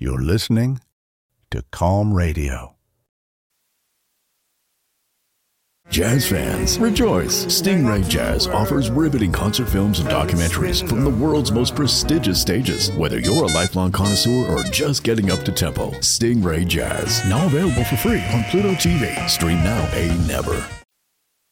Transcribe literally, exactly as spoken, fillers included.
You're listening to Calm Radio. Jazz fans, rejoice! Stingray Jazz offers riveting concert films and documentaries from the world's most prestigious stages. Whether you're a lifelong connoisseur or just getting up to tempo, Stingray Jazz, now available for free on Pluto T V. Stream now, pay never.